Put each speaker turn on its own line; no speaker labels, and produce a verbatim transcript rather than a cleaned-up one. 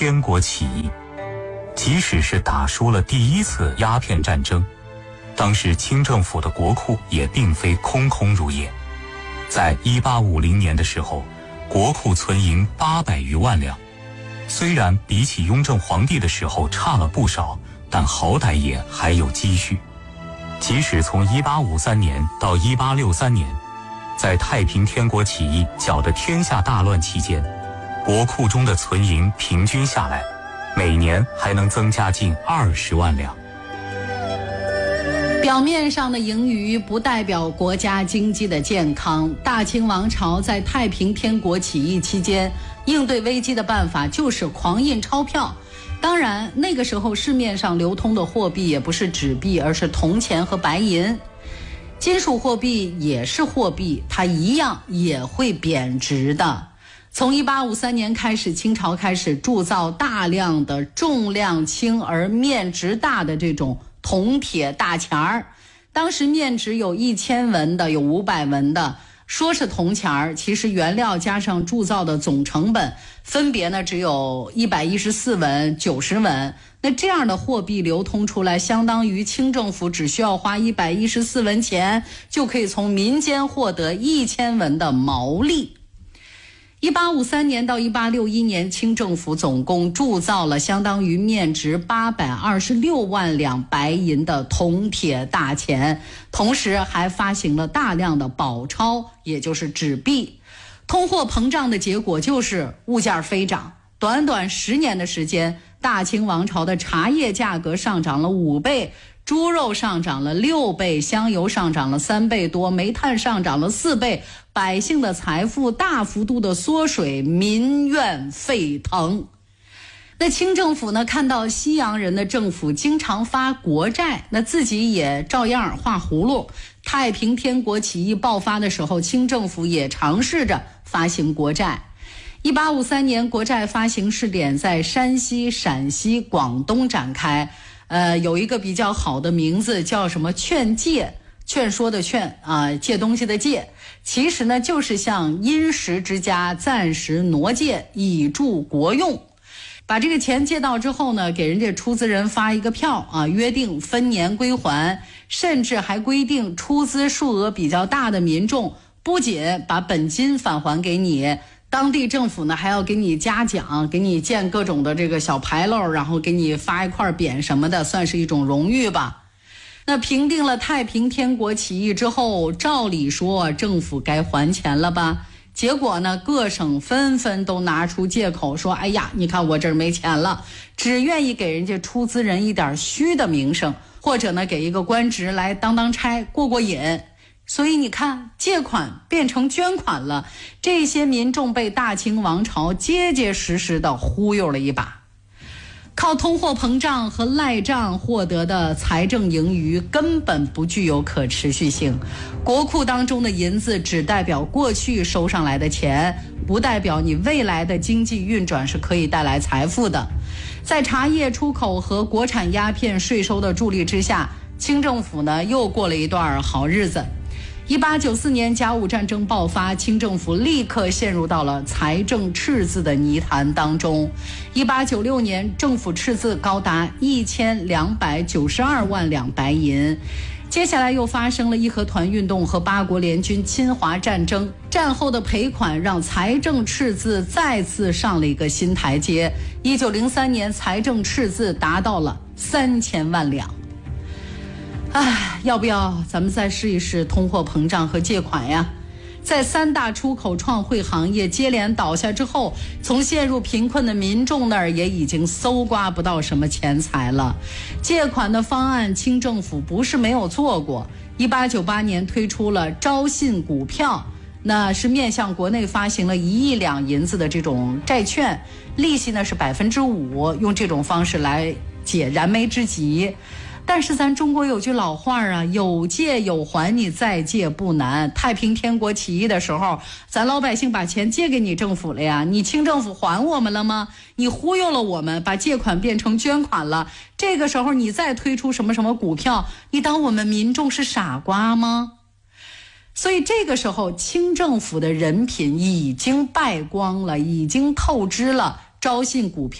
天国起义。即使是打输了第一次鸦片战争，当时清政府的国库也并非空空如也。在一八五零年的时候，国库存银八百余万两，虽然比起雍正皇帝的时候差了不少，但好歹也还有积蓄。即使从一八五三年到一八六三年，在太平天国起义搅得天下大乱期间，国库中的存银平均下来，每年还能增加近二十万两。
表面上的盈余不代表国家经济的健康。大清王朝在太平天国起义期间，应对危机的办法就是狂印钞票。当然，那个时候市面上流通的货币也不是纸币，而是铜钱和白银。金属货币也是货币，它一样也会贬值的。从一八五三年开始，清朝开始铸造大量的重量轻而面值大的这种铜铁大钱儿。当时面值有一千文的，有五百文的。说是铜钱儿，其实原料加上铸造的总成本分别呢只有一百一十四文、九十文。那这样的货币流通出来，相当于清政府只需要花一百一十四文钱，就可以从民间获得一千文的毛利。一八五三年到一八六一年，清政府总共铸造了相当于面值八百二十六万两白银的铜铁大钱，同时还发行了大量的宝钞，也就是纸币。通货膨胀的结果就是物价飞涨，短短十年的时间，大清王朝的茶叶价格上涨了五倍，猪肉上涨了六倍，香油上涨了三倍多，煤炭上涨了四倍，百姓的财富大幅度的缩水，民怨沸腾。那清政府呢，看到西洋人的政府经常发国债，那自己也照样画葫芦。太平天国起义爆发的时候，清政府也尝试着发行国债。一八五三年，国债发行试点在山西、陕西、广东展开。呃，有一个比较好的名字叫什么劝借，劝说的劝啊，借东西的借，其实呢就是向殷实之家暂时挪借，以助国用。把这个钱借到之后呢，给人家出资人发一个票啊，约定分年归还，甚至还规定出资数额比较大的民众不仅把本金返还给你，当地政府呢还要给你嘉奖，给你建各种的这个小牌楼，然后给你发一块匾什么的，算是一种荣誉吧。那平定了太平天国起义之后，照理说政府该还钱了吧，结果呢各省纷纷都拿出借口说，哎呀，你看我这儿没钱了，只愿意给人家出资人一点虚的名声，或者呢给一个官职来当当差过过瘾。所以你看，借款变成捐款了，这些民众被大清王朝结结实实的忽悠了一把。靠通货膨胀和赖账获得的财政盈余根本不具有可持续性。国库当中的银子只代表过去收上来的钱，不代表你未来的经济运转是可以带来财富的。在茶叶出口和国产鸦片税收的助力之下，清政府呢又过了一段好日子。一八九四年甲午战争爆发，清政府立刻陷入到了财政赤字的泥潭当中。一八九六年，政府赤字高达一千两百九十二万两白银。接下来又发生了义和团运动和八国联军侵华战争，战后的赔款让财政赤字再次上了一个新台阶。一九零三年，财政赤字达到了三千万两。唉，要不要咱们再试一试通货膨胀和借款呀？在三大出口创汇行业接连倒下之后，从陷入贫困的民众那儿也已经搜刮不到什么钱财了。借款的方案，清政府不是没有做过。一八九八年推出了招信股票，那是面向国内发行了一亿两银子的这种债券，利息呢是百分之五，用这种方式来解燃眉之急。但是咱中国有句老话啊，有借有还，你再借不难。太平天国起义的时候，咱老百姓把钱借给你政府了呀，你清政府还我们了吗？你忽悠了我们，把借款变成捐款了。这个时候你再推出什么什么股票，你当我们民众是傻瓜吗？所以这个时候清政府的人品已经败光了，已经透支了招信股票